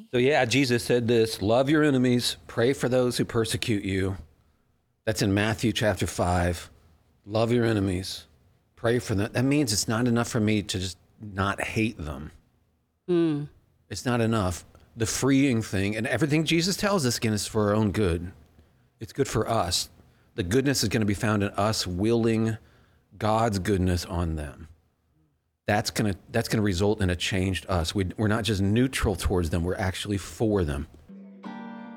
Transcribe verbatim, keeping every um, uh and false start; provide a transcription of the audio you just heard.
So yeah, Jesus said this, love your enemies, pray for those who persecute you. That's in Matthew chapter five. Love your enemies, pray for them. That means it's not enough for me to just not hate them. Mm. It's not enough. The freeing thing, and everything Jesus tells us, again, is for our own good. It's good for us. The goodness is going to be found in us willing God's goodness on them. That's going to that's going to result in a changed us. We, we're not just neutral towards them. We're actually for them.